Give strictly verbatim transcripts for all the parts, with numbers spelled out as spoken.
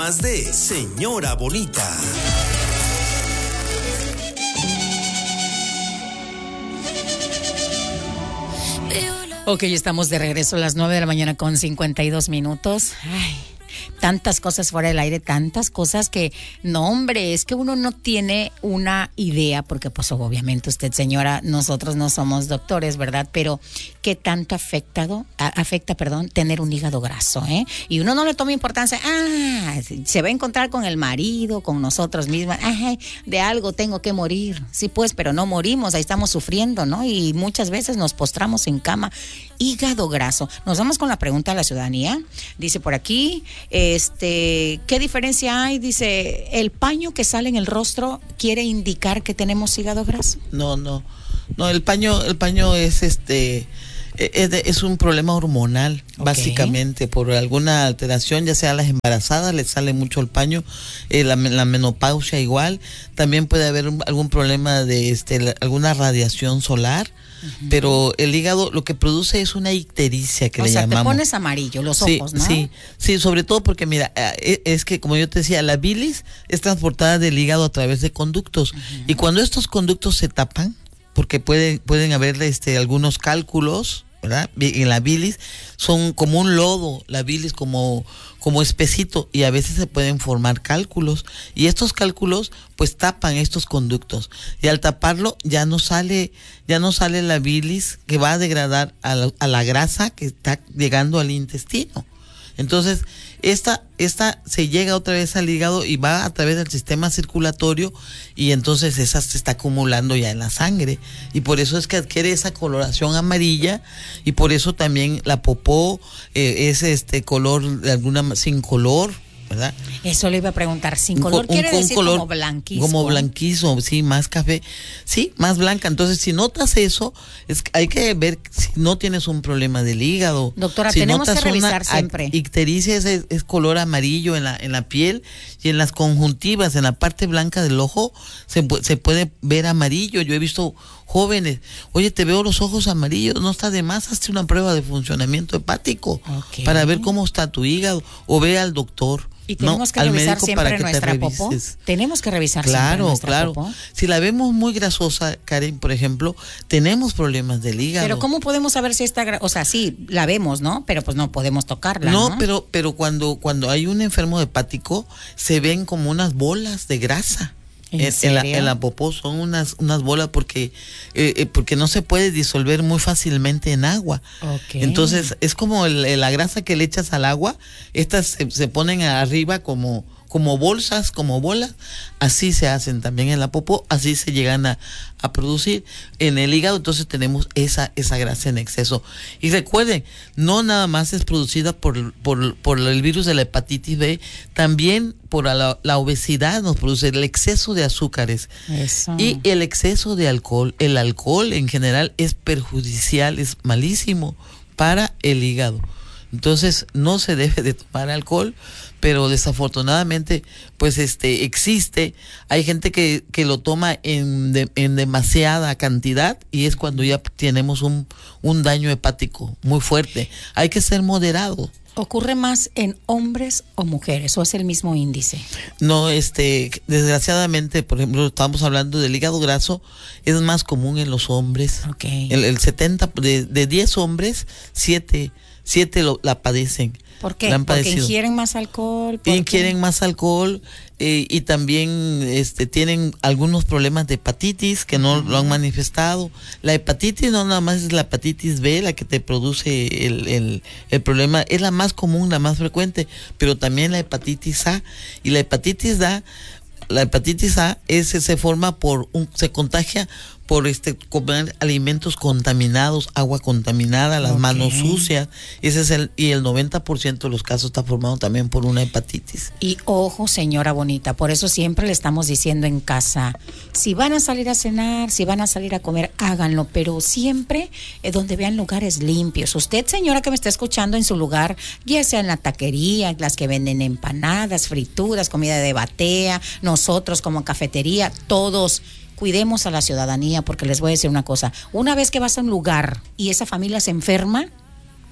Más de Señora Bonita. Ok, estamos de regreso a las nueve de la mañana con cincuenta y dos minutos. Ay, tantas cosas fuera del aire, tantas cosas que, no hombre, es que uno no tiene una idea, porque pues obviamente usted, señora, nosotros no somos doctores, ¿verdad? Pero qué tanto afectado, a, afecta, perdón, tener un hígado graso, ¿eh? Y uno no le toma importancia, ah, se va a encontrar con el marido, con nosotros mismos, ay, de algo tengo que morir. Sí, pues, pero no morimos, ahí estamos sufriendo, ¿no? Y muchas veces nos postramos en cama. Hígado graso. Nos vamos con la pregunta de la ciudadanía. Dice por aquí, este, ¿qué diferencia hay? Dice, ¿el paño que sale en el rostro quiere indicar que tenemos hígado graso? No, no. No, el paño, el paño es este es, de, es un problema hormonal, okay. Básicamente, por alguna alteración, ya sea a las embarazadas les sale mucho el paño, eh, la, la menopausia igual, también puede haber un, algún problema de este la, alguna radiación solar. Uh-huh. Pero el hígado lo que produce es una ictericia que o le sea, llamamos. O sea, te pones amarillo los sí, ojos, ¿no? Sí, sí, sobre todo porque mira, es que como yo te decía, la bilis es transportada del hígado a través de conductos. Uh-huh. Y cuando estos conductos se tapan, porque puede, pueden haber este, algunos cálculos, ¿verdad? En la bilis, son como un lodo, la bilis como, como espesito, y a veces se pueden formar cálculos, y estos cálculos pues tapan estos conductos, y al taparlo ya no sale, ya no sale la bilis que va a degradar a la, a la grasa que está llegando al intestino. Entonces, esta, esta se llega otra vez al hígado y va a través del sistema circulatorio, y entonces esa se está acumulando ya en la sangre, y por eso es que adquiere esa coloración amarilla, y por eso también la popó eh, es este color de alguna sin color, ¿verdad? Eso le iba a preguntar, sin color, un, quiere un, decir color, como blanquizo. Como blanquizo, sí, más café, sí, más blanca. Entonces, si notas eso, es hay que ver si no tienes un problema del hígado. Doctora, si tenemos que revisar siempre. Ictericia es, es color amarillo en la en la piel, y en las conjuntivas, en la parte blanca del ojo, se, se puede ver amarillo. Yo he visto jóvenes, oye, te veo los ojos amarillos, no está de más, hazte una prueba de funcionamiento hepático, okay, para ver cómo está tu hígado, o ve al doctor. Y tenemos no, que revisar siempre nuestra popó. Tenemos que revisar claro, siempre nuestra claro. popó. Si la vemos muy grasosa, Karen, por ejemplo, tenemos problemas del hígado. Pero ¿cómo podemos saber si está, gra- o sea, sí, la vemos, ¿no? Pero pues no podemos tocarla, No, ¿no? pero pero cuando cuando hay un enfermo hepático, se ven como unas bolas de grasa. ¿En, en, en, la, en la popó son unas unas bolas porque eh, eh, porque no se puede disolver muy fácilmente en agua. Okay. Entonces es como el, la grasa que le echas al agua, estas se, se ponen arriba como como bolsas, como bolas, así se hacen también en la popó, así se llegan a, a producir en el hígado. Entonces tenemos esa esa grasa en exceso. Y recuerden, no nada más es producida por, por, por el virus de la hepatitis B, también por la, la obesidad nos produce el exceso de azúcares. Eso. Y el exceso de alcohol. El alcohol en general es perjudicial, es malísimo para el hígado. Entonces no se debe de tomar alcohol, pero desafortunadamente pues este existe, hay gente que, que lo toma en, de, en demasiada cantidad, y es cuando ya tenemos un, un daño hepático muy fuerte. Hay que ser moderado. ¿Ocurre más en hombres o mujeres, o es el mismo índice? No, este, desgraciadamente, por ejemplo, estamos hablando del hígado graso, es más común en los hombres. Okay. El, el setenta, de, de diez hombres, siete Siete lo, la padecen. ¿Por qué? Porque ingieren más alcohol. Ingieren más alcohol eh, y también este, tienen algunos problemas de hepatitis que no uh-huh. lo han manifestado. La hepatitis no nada más es la hepatitis B la que te produce el, el, el problema, es la más común, la más frecuente, pero también la hepatitis A. Y la hepatitis A, la hepatitis A es, se forma por un, se contagia por este comer alimentos contaminados, agua contaminada, las okay. manos sucias, ese es el, y el noventa por ciento de los casos está formado también por una hepatitis. Y ojo, señora bonita, por eso siempre le estamos diciendo en casa, si van a salir a cenar, si van a salir a comer, háganlo, pero siempre eh, donde vean lugares limpios. Usted, señora que me está escuchando, en su lugar, ya sea en la taquería, las que venden empanadas, frituras, comida de batea, nosotros como cafetería, todos cuidemos a la ciudadanía, porque les voy a decir una cosa, una vez que vas a un lugar y esa familia se enferma,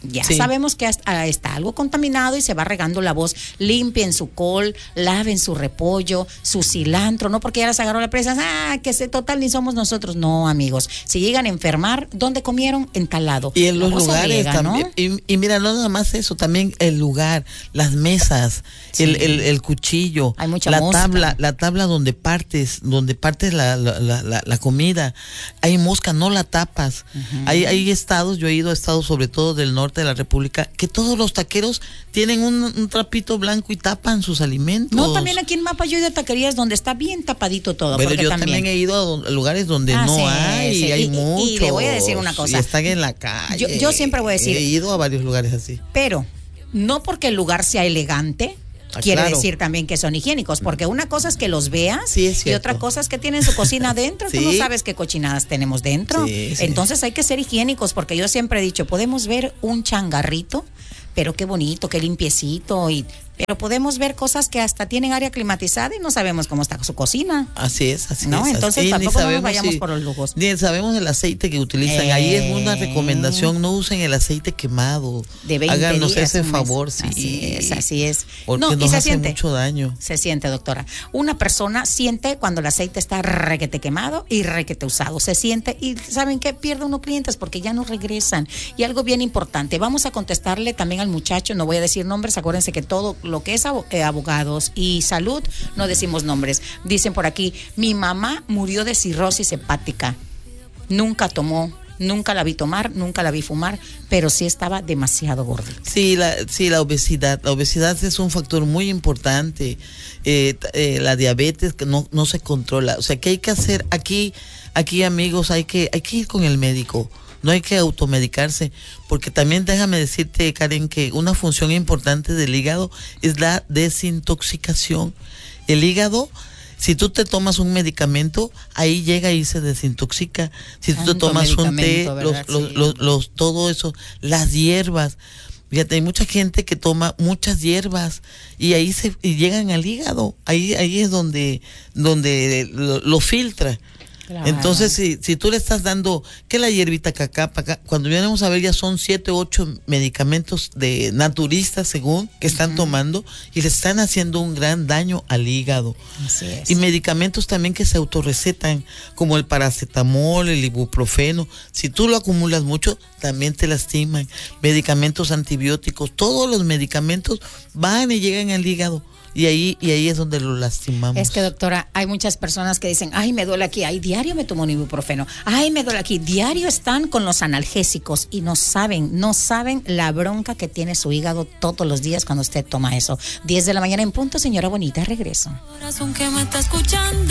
Ya Sí. sabemos que hasta- está algo contaminado y se va regando la voz. Limpien su col, laven su repollo, su cilantro, no porque ya las agarró la presa, ah, que se total ni somos nosotros. No, amigos. Si llegan a enfermar, ¿dónde comieron? En tal lado. Y en los Luego se lugares riega, también. ¿no? Y, y mira, no nada más eso, también el lugar, las mesas, Sí. el, el, el cuchillo, Hay mucha la mosca. tabla, la tabla donde partes, donde partes la, la, la, la, la comida. Hay mosca, no la tapas. Uh-huh. Hay, hay estados, yo he ido a estados sobre todo del norte de la República, que todos los taqueros tienen un, un trapito blanco y tapan sus alimentos. No, también aquí en Mapa yo he ido a taquerías donde está bien tapadito todo. Pero yo también... también he ido a lugares donde ah, no sí, hay, sí. hay y, muchos. Y le voy a decir una cosa. Y están en la calle. Yo, yo siempre voy a decir. He ido a varios lugares así. Pero no porque el lugar sea elegante, ah, quiere claro. decir también que son higiénicos, porque una cosa es que los veas sí, es y otra cosa es que tienen su cocina adentro. Sí. Tú no sabes qué cochinadas tenemos dentro. Sí, sí. Entonces hay que ser higiénicos, porque yo siempre he dicho, podemos ver un changarrito, pero qué bonito, qué limpiecito, y pero podemos ver cosas que hasta tienen área climatizada y no sabemos cómo está su cocina. Así es, así ¿no? es. Entonces así, tampoco no nos si, vayamos por los lujos. Ni sabemos el aceite que utilizan. Eh, Ahí es una recomendación, no usen el aceite quemado. De veinte Háganos días, ese favor, sí. Así es, así es. Porque no, nos y se hace siente mucho daño. Se siente, doctora. Una persona siente cuando el aceite está requete quemado y requete usado. Se siente y ¿saben qué? Pierde uno clientes porque ya no regresan. Y algo bien importante, vamos a contestarle también al muchacho, no voy a decir nombres, acuérdense que todo lo que es eh, abogados y salud, no decimos nombres. Dicen por aquí, mi mamá murió de cirrosis hepática. Nunca tomó, nunca la vi tomar, nunca la vi fumar, pero sí estaba demasiado gordita. Sí, la, sí, la obesidad. La obesidad es un factor muy importante. Eh, eh, la diabetes que no, no se controla. O sea, ¿qué hay que hacer? Aquí, aquí amigos, hay que, hay que ir con el médico. No hay que automedicarse, porque también déjame decirte, Karen, que una función importante del hígado es la desintoxicación. El hígado, si tú te tomas un medicamento, ahí llega y se desintoxica. Si tú te tomas un té, los, los, sí. los, los, todo eso, las hierbas. Fíjate, hay mucha gente que toma muchas hierbas y ahí se y llegan al hígado. Ahí, ahí es donde, donde lo, lo filtra. Claro. Entonces, si, si tú le estás dando, que la hierbita cacá, acá, cuando venimos a ver ya son siete, ocho medicamentos de naturistas, según, que están uh-huh. tomando, y le están haciendo un gran daño al hígado. Así es. Y medicamentos también que se autorrecetan, como el paracetamol, el ibuprofeno. Si tú lo acumulas mucho, también te lastiman. Medicamentos antibióticos, todos los medicamentos van y llegan al hígado. Y ahí, y ahí es donde lo lastimamos. Es que, doctora, hay muchas personas que dicen, ay, me duele aquí, ay, diario me tomo un ibuprofeno, ay, me duele aquí, diario están con los analgésicos y no saben, no saben la bronca que tiene su hígado todos los días cuando usted toma eso. diez de la mañana en punto, señora bonita, regreso. Corazón que me está escuchando.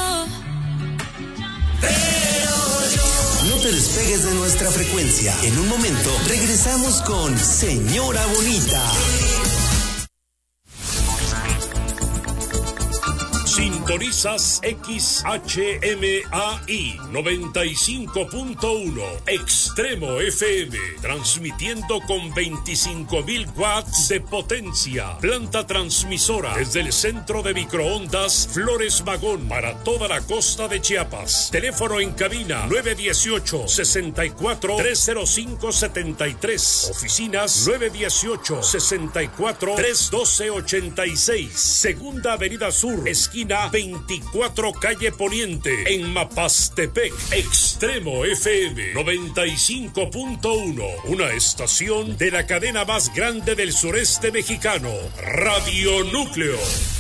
No te despegues de nuestra frecuencia. En un momento regresamos con Señora Bonita. Sintonizas X H M A I noventa y cinco punto uno Extremo F M, transmitiendo con veinticinco mil watts de potencia. Planta transmisora desde el centro de microondas Flores Magón para toda la costa de Chiapas. Teléfono en cabina nueve uno ocho, seis cuatro, tres cero cinco siete tres. Oficinas nueve uno ocho, seis cuatro, tres uno dos ocho seis. Segunda Avenida Sur, esquina veinticuatro calle Poniente, en Mapastepec. Extremo F M noventa y cinco punto uno, una estación de la cadena más grande del sureste mexicano, Radio Núcleo.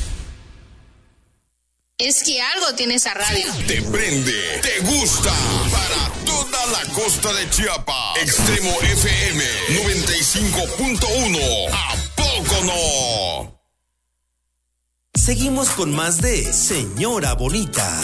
Es que algo tiene esa radio. Te prende, te gusta, para toda la costa de Chiapas. Extremo F M noventa y cinco punto uno. ¿A poco no? Seguimos con más de Señora Bonita.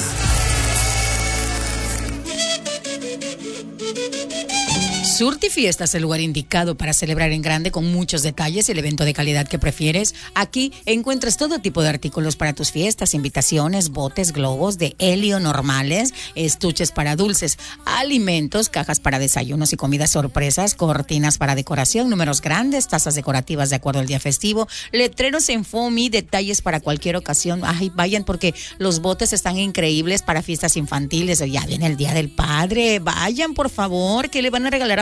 Surti Fiesta es el lugar indicado para celebrar en grande con muchos detalles el evento de calidad que prefieres. Aquí encuentras todo tipo de artículos para tus fiestas, invitaciones, botes, globos de helio normales, estuches para dulces, alimentos, cajas para desayunos y comidas sorpresas, cortinas para decoración, números grandes, tazas decorativas de acuerdo al día festivo, letreros en foamy, detalles para cualquier ocasión. Ay, vayan porque los botes están increíbles para fiestas infantiles. Ya viene el Día del Padre. Vayan, por favor, que le van a regalar a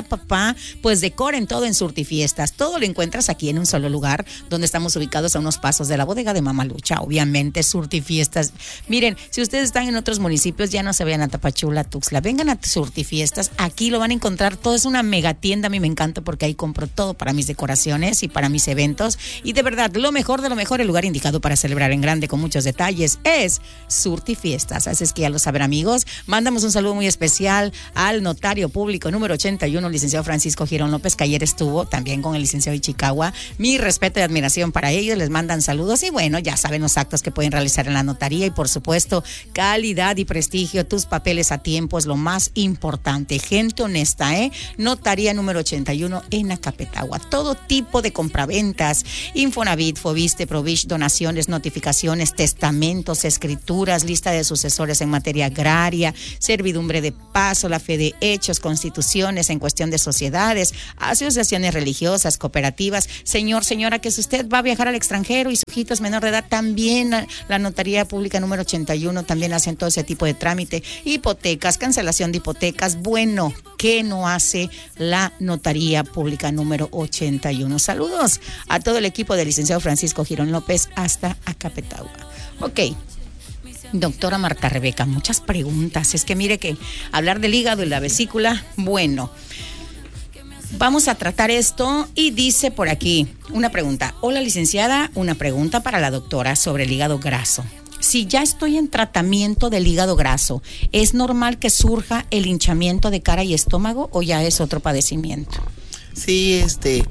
papá, pues decoren todo en Surtifiestas. Todo lo encuentras aquí en un solo lugar, donde estamos ubicados a unos pasos de la bodega de Mamalucha. Obviamente, Surtifiestas. Miren, si ustedes están en otros municipios, ya no se vayan a Tapachula, Tuxtla, vengan a Surtifiestas. Aquí lo van a encontrar todo. Es una mega tienda. A mí me encanta porque ahí compro todo para mis decoraciones y para mis eventos. Y de verdad, lo mejor de lo mejor, el lugar indicado para celebrar en grande con muchos detalles es Surtifiestas. Así es que ya lo saben, amigos. Mandamos un saludo muy especial al notario público número ochenta y uno, licenciado Francisco Girón López, que ayer estuvo también con el licenciado Ichikawa. Mi respeto y admiración para ellos. Les mandan saludos y bueno, ya saben los actos que pueden realizar en la notaría y por supuesto, calidad y prestigio. Tus papeles a tiempo es lo más importante. Gente honesta, ¿eh? Notaría número ochenta y uno en Acapetagua. Todo tipo de compraventas, Infonavit, Fobiste, Provich, donaciones, notificaciones, testamentos, escrituras, lista de sucesores en materia agraria, servidumbre de paso, la fe de hechos, constituciones en cuestión de sociedades, asociaciones religiosas, cooperativas. Señor, señora, que si usted va a viajar al extranjero y su hijito es menor de edad, también la Notaría Pública número ochenta y uno también hacen todo ese tipo de trámite. Hipotecas, cancelación de hipotecas. Bueno, ¿qué no hace la Notaría Pública número ochenta y uno? Saludos a todo el equipo del licenciado Francisco Girón López hasta Acapetagua. Ok. Doctora Marta Rebeca, muchas preguntas. Es que mire que hablar del hígado y la vesícula, bueno, vamos a tratar esto y dice por aquí una pregunta. Hola, licenciada, una pregunta para la doctora sobre el hígado graso. Si ya estoy en tratamiento del hígado graso, ¿es normal que surja el hinchamiento de cara y estómago o ya es otro padecimiento? Sí, este...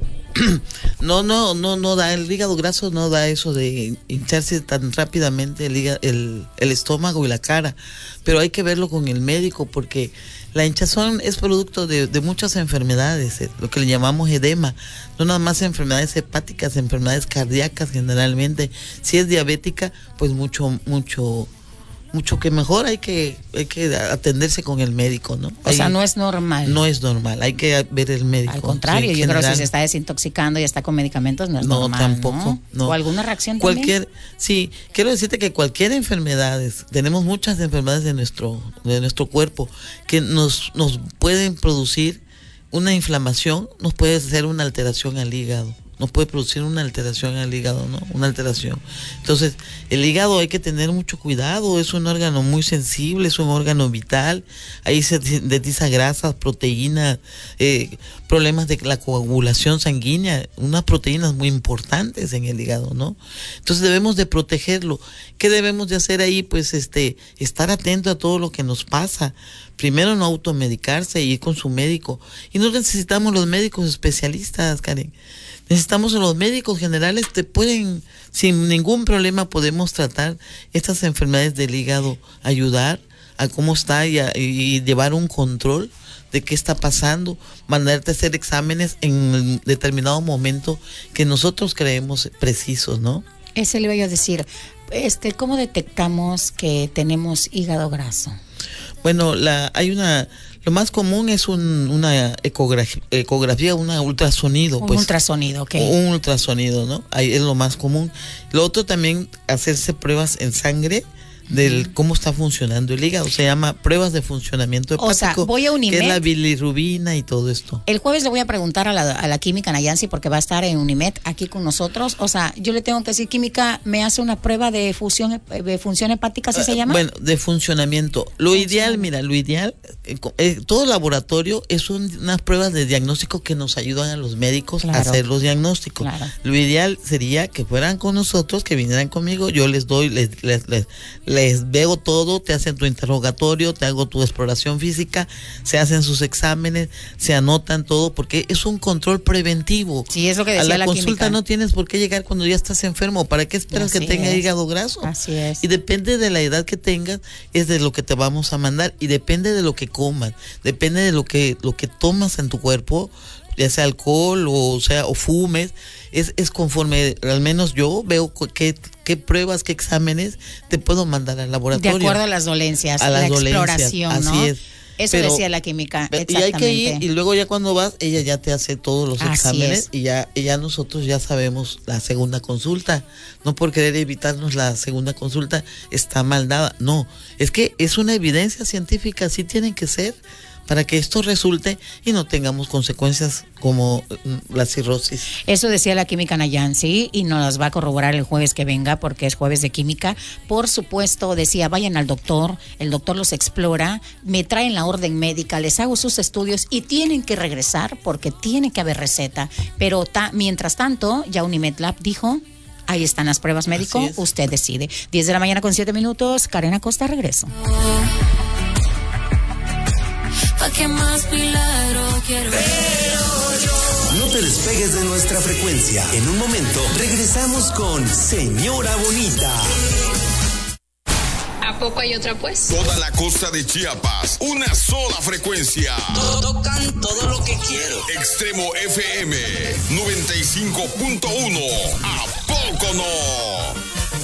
No, no, no, no da, el hígado graso no da eso de hincharse tan rápidamente el, hígado, el, el estómago y la cara, pero hay que verlo con el médico porque la hinchazón es producto de, de muchas enfermedades, eh, lo que le llamamos edema, no nada más enfermedades hepáticas, enfermedades cardíacas generalmente. Si es diabética, pues mucho, mucho... mucho que mejor hay que hay que atenderse con el médico, ¿no? O hay, sea, no es normal. No es normal, hay que ver el médico. Al contrario, sí, yo general. creo que si se está desintoxicando y está con medicamentos no es no, normal, tampoco, ¿no? no. ¿O alguna reacción cualquier, también? Sí, quiero decirte que cualquier enfermedad, tenemos muchas enfermedades de nuestro de nuestro cuerpo que nos nos pueden producir una inflamación, nos puede hacer una alteración al hígado. Nos puede producir una alteración al hígado, ¿no? Una alteración. Entonces, el hígado hay que tener mucho cuidado, es un órgano muy sensible, es un órgano vital, ahí se sintetiza grasas, proteínas, eh, problemas de la coagulación sanguínea, unas proteínas muy importantes en el hígado, ¿no? Entonces debemos de protegerlo. ¿Qué debemos de hacer ahí? Pues este, estar atento a todo lo que nos pasa. Primero no automedicarse, ir con su médico. Y no necesitamos los médicos especialistas, Karen. Necesitamos a los médicos generales, te pueden, sin ningún problema podemos tratar estas enfermedades del hígado, ayudar a cómo está y, a, y llevar un control de qué está pasando, mandarte a hacer exámenes en determinado momento que nosotros creemos precisos, ¿no? Ese le voy a decir, este, ¿cómo detectamos que tenemos hígado graso? Bueno, la, hay una, lo más común es un, una ecografía, ecografía, un ultrasonido. Un pues, ultrasonido, ok. Un ultrasonido, ¿no? Ahí es lo más común. Lo otro también, hacerse pruebas en sangre del cómo está funcionando el hígado. Se llama pruebas de funcionamiento hepático. O sea, voy a Unimed. Que es la bilirrubina y todo esto. El jueves le voy a preguntar a la, a la química Nayansi porque va a estar en Unimed aquí con nosotros. O sea, yo le tengo que decir, química, me hace una prueba de fusión, de función hepática, ¿así uh, se llama? Bueno, de funcionamiento. Lo Función. ideal, mira, lo ideal, eh, eh, todo laboratorio es un, unas pruebas de diagnóstico que nos ayudan a los médicos claro. a hacer los diagnósticos. Claro. Lo ideal sería que fueran con nosotros, que vinieran conmigo, yo les doy, les, les, les les veo todo, te hacen tu interrogatorio, te hago tu exploración física, se hacen sus exámenes, se anotan todo, porque es un control preventivo. Sí, es lo que decía a la, la consulta química. No tienes por qué llegar cuando ya estás enfermo, ¿para qué esperas Así que tenga es. hígado graso? Así es. Y depende de la edad que tengas, es de lo que te vamos a mandar, y depende de lo que comas, depende de lo que, lo que tomas en tu cuerpo, ya sea alcohol o sea o fumes, es, es conforme, al menos yo veo qué, qué pruebas, qué exámenes te puedo mandar al laboratorio. De acuerdo a las dolencias, a las la dolencias, exploración, así ¿no? es. Eso Pero, decía la química, exactamente. Y hay que ir, y luego ya cuando vas, ella ya te hace todos los Así exámenes es. y ya, y ya nosotros ya sabemos la segunda consulta. No por querer evitarnos la segunda consulta está mal dada, no. Es que es una evidencia científica, así tienen que ser. para que esto resulte y no tengamos consecuencias como la cirrosis. Eso decía la química Nayansi y nos las va a corroborar el jueves que venga porque es jueves de química. Por supuesto, decía, vayan al doctor, el doctor los explora, me traen la orden médica, les hago sus estudios y tienen que regresar porque tiene que haber receta. Pero ta, mientras tanto, ya Unimed-Lab dijo, ahí están las pruebas médico, usted decide. diez de la mañana con siete minutos, Karen Acosta, regreso. ¿Pa' qué más milagro quiero? No te despegues de nuestra frecuencia. En un momento regresamos con Señora Bonita. ¿A poco hay otra pues? Toda la costa de Chiapas, una sola frecuencia. Tocan todo lo que quiero. Extremo F M noventa y cinco punto uno. ¿A poco no?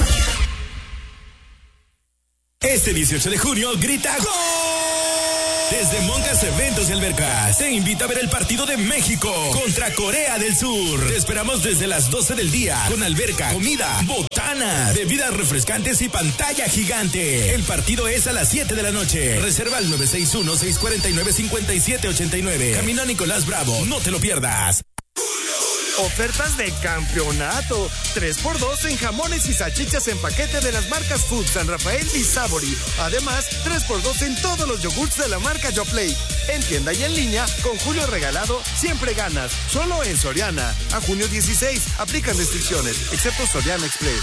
Este dieciocho de junio grita ¡Gol! Desde Moncas Eventos y Albercas te invita a ver el partido de México contra Corea del Sur. Te esperamos desde las doce del día con alberca, comida, botana, bebidas refrescantes y pantalla gigante. El partido es a las siete de la noche. Reserva al nueve seis uno, seis cuatro nueve, cinco siete ocho nueve. Camino Nicolás Bravo, no te lo pierdas. Ofertas de campeonato. tres por dos en jamones y salchichas en paquete de las marcas Food, San Rafael y Savory. Además, tres por dos en todos los yogurts de la marca Yoplait. En tienda y en línea, con Julio Regalado, siempre ganas. Solo en Soriana. A junio dieciséis, aplican restricciones, excepto Soriana Express.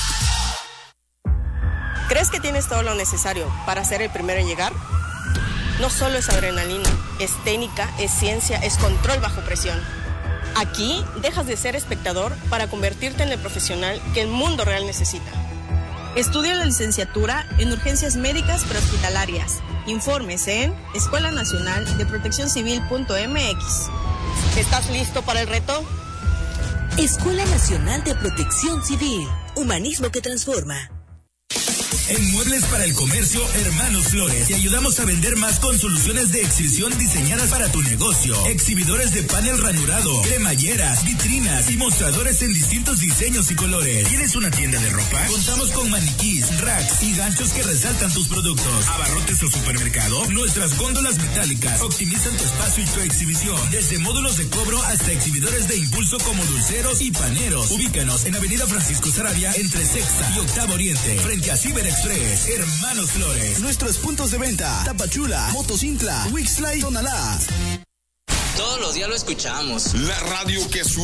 ¿Crees que tienes todo lo necesario para ser el primero en llegar? No solo es adrenalina, es técnica, es ciencia, es control bajo presión. Aquí dejas de ser espectador para convertirte en el profesional que el mundo real necesita. Estudia la licenciatura en urgencias médicas prehospitalarias. Informes en escuela nacional de protección civil punto m x. ¿Estás listo para el reto? Escuela Nacional de Protección Civil. Humanismo que transforma. En Muebles para el Comercio, Hermanos Flores, te ayudamos a vender más con soluciones de exhibición diseñadas para tu negocio. Exhibidores de panel ranurado, cremalleras, vitrinas y mostradores en distintos diseños y colores. ¿Tienes una tienda de ropa? Contamos con maniquís, racks y ganchos que resaltan tus productos. ¿Abarrotes o supermercado? Nuestras góndolas metálicas optimizan tu espacio y tu exhibición. Desde módulos de cobro hasta exhibidores de impulso como dulceros y paneros. Ubícanos en Avenida Francisco Sarabia, entre Sexta y Octavo Oriente, frente a Ciber Express. Hermanos Flores. Nuestros puntos de venta: Tapachula, Motocintla, Wixla y Tonalá. Todos los días lo escuchamos. La radio que suena